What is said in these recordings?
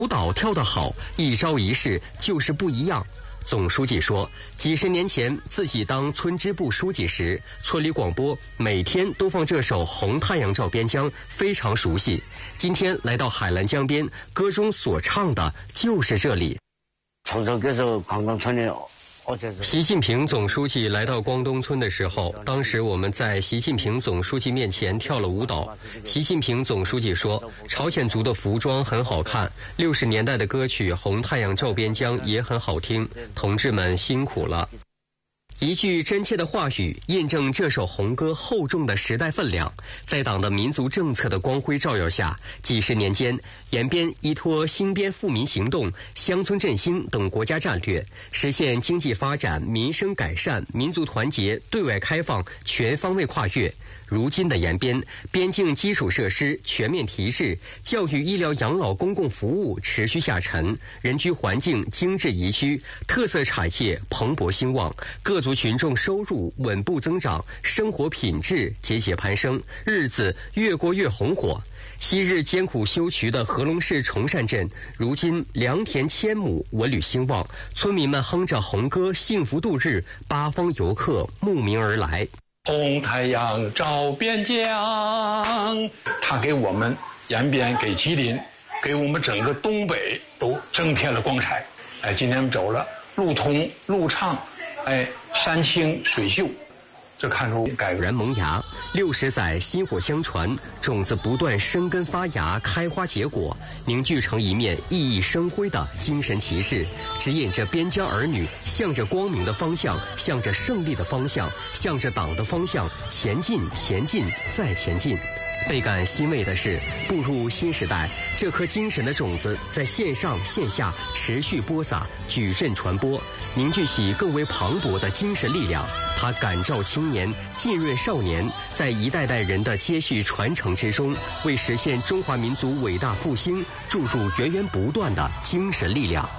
舞蹈跳得好，一招一式就是不一样。总书记说，几十年前自己当村支部书记时，村里广播每天都放这首《红太阳照边疆》，非常熟悉。今天来到海澜江边，歌中所唱的就是这里。 从这个时候，广东村里。 习近平总书记来到光东村的时候，当时我们在习近平总书记面前跳了舞蹈。习近平总书记说，朝鲜族的服装很好看，60年代的歌曲《红太阳照边疆》也很好听，同志们辛苦了。一句真切的话语，印证这首红歌厚重的时代分量。在党的民族政策的光辉照耀下，几十年间，延边依托兴边富民行动、乡村振兴等国家战略，实现经济发展、民生改善、民族团结、对外开放全方位跨越。如今的延边，边境基础设施全面提质，教育、医疗、养老公共服务持续下沉，人居环境精致宜居，特色产业蓬勃兴旺，各族群众收入稳步增长，生活品质节节攀升，日子越过越红火。昔日艰苦修渠的合龙市崇善镇，如今良田千亩，文旅兴旺，村民们哼着红歌，幸福度日，八方游客慕名而来。 红太阳照边疆，它给我们延边、给吉林、给我们整个东北都增添了光彩。今天我们走了，路通路畅，山清水秀，这看出改革然萌芽。60载薪火相传，种子不断生根发芽，开花结果，凝聚成一面熠熠生辉的精神旗帜，指引着边疆儿女向着光明的方向，向着胜利的方向，向着党的方向前进，前进，再前进。倍感欣慰的是，步入新时代，这颗精神的种子在线上线下持续播撒，矩阵传播，凝聚起更为磅礴的精神力量。它感召青年，浸润少年，在一代代人的接续传承之中，为实现中华民族伟大复兴注入源源不断的精神力量。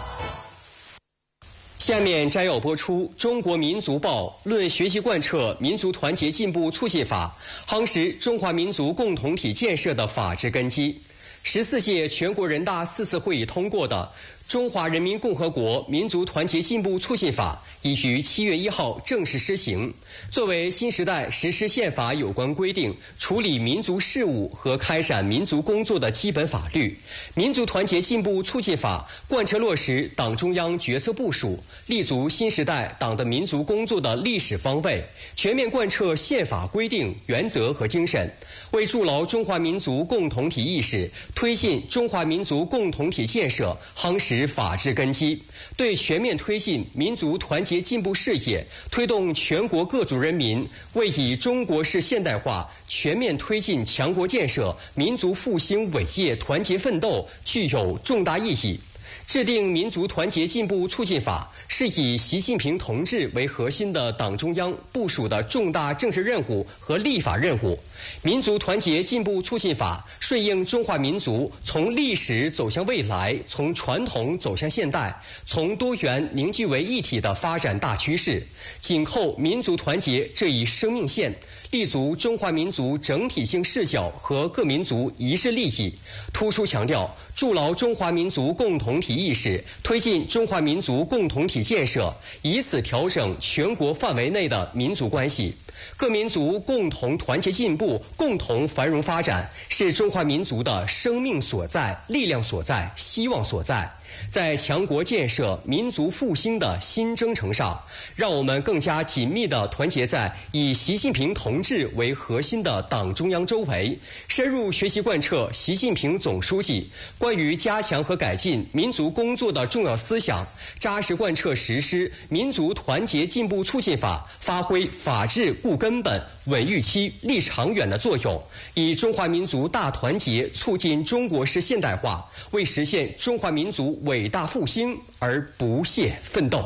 下面摘要播出《中国民族报》论学习贯彻民族团结进步促进法，夯实中华民族共同体建设的法治根基。14届全国人大4次会议通过的《中华人民共和国民族团结进步促进法》已于7月1号正式施行。作为新时代实施宪法有关规定、处理民族事务和开展民族工作的基本法律，《民族团结进步促进法》贯彻落实党中央决策部署，立足新时代党的民族工作的历史方位，全面贯彻宪法规定、原则和精神，为筑牢中华民族共同体意识，推进中华民族共同体建设夯实法治根基，对全面推进民族团结进步事业，推动全国各族人民为以中国式现代化全面推进强国建设、民族复兴伟业团结奋斗具有重大意义。制定民族团结进步促进法是以习近平同志为核心的党中央部署的重大政治任务和立法任务。民族团结进步促进法顺应中华民族从历史走向未来、从传统走向现代、从多元凝聚为一体的发展大趋势，紧扣民族团结这一生命线，立足中华民族整体性视角和各民族一致利益，突出强调筑牢中华民族共同体意识，推进中华民族共同体建设，以此调整全国范围内的民族关系。各民族共同团结进步、共同繁荣发展，是中华民族的生命所在、力量所在、希望所在。在强国建设、民族复兴的新征程上，让我们更加紧密地团结在以习近平同志为核心的党中央周围，深入学习贯彻习近平总书记关于加强和改进民族工作的重要思想，扎实贯彻实施民族团结进步促进法，发挥法治固根本、稳预期、立长远的作用，以中华民族大团结促进中国式现代化，为实现中华民族伟大复兴而不懈奋斗。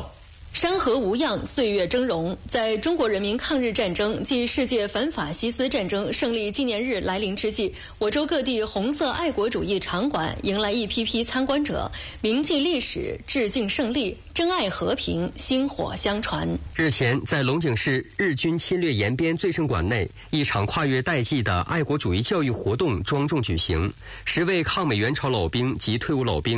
山河无恙，岁月峥嵘。在中国人民抗日战争暨世界反法西斯战争胜利纪念日来临之际，我州各地红色爱国主义场馆迎来一批批参观者，铭记历史，致敬胜利，珍爱和平，薪火相传。 日前，在龙井市日军侵略延边醉圣馆内，一场跨越代际的爱国主义教育活动庄重举行。10位抗美援朝老兵及退伍老兵